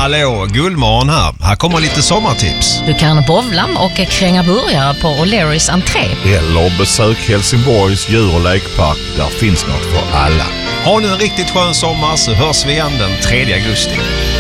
Hallå, Gullmorgon här. Här kommer lite sommartips. Du kan bowla och kränga burgare på O'Learys entré. Eller besök Helsingborgs djur- och lekpark. Där finns något för alla. Ha nu en riktigt skön sommar så hörs vi igen den 3 augusti.